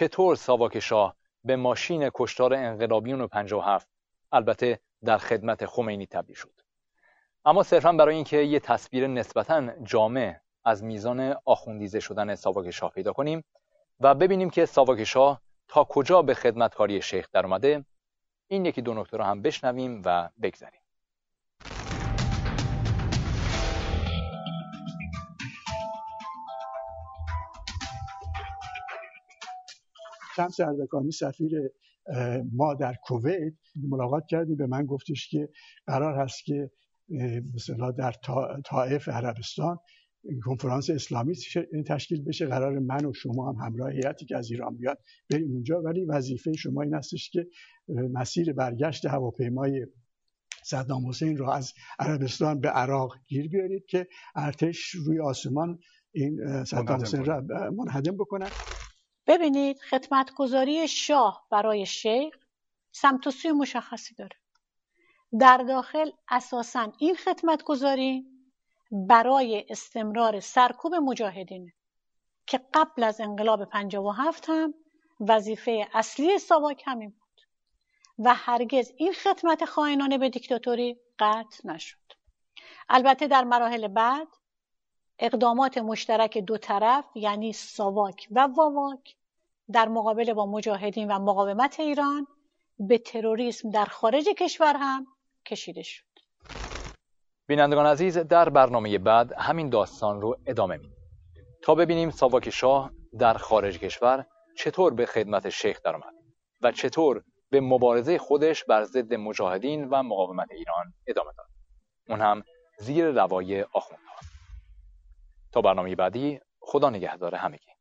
چطور ساواک شاه به ماشین کشتار انقلابیون 57 البته در خدمت خمینی تبدیل شد. اما صرفاً برای اینکه یه تصویر نسبتاً جامع از میزان آخوندیزه شدن ساواک شاه پیدا کنیم و ببینیم که ساواک شاه تا کجا به خدمتکاری شیخ در اومده، این یکی دو نکته رو هم بشنویم و بگذریم. شمس اردکانی سفیر ما در کویت ملاقات کردیم، به من گفتش که قرار هست که مثلا در طائف عربستان کنفرانس اسلامی تشکیل بشه، قرار من و شما هم همراه هیئتی که از ایران بیاد بریم اونجا، ولی وظیفه شما این هستش که مسیر برگشت هواپیمای صدام حسین رو از عربستان به عراق گیر بیارید که ارتش روی آسمان این صدام حسین رو منهدم بکنن. ببینید، خدمتگزاری شاه برای شیخ سمت و سوی مشخصی داره. در داخل اساساً این خدمتگزاری برای استمرار سرکوب مجاهدینه که قبل از انقلاب 57 هم وظیفه اصلی ساواک همین بود و هرگز این خدمت خائنانه به دیکتاتوری قطع نشد. البته در مراحل بعد اقدامات مشترک دو طرف یعنی ساواک و واواک در مقابله با مجاهدین و مقاومت ایران به تروریسم در خارج کشور هم کشیده شد. بینندگان عزیز، در برنامه بعد همین داستان رو ادامه میدیم تا ببینیم ساواک شاه در خارج کشور چطور به خدمت شیخ درآمد و چطور به مبارزه خودش بر ضد مجاهدین و مقاومت ایران ادامه داد، اون هم زیر لوای آخوندها. تا برنامه بعدی، خدا نگهدار همگی.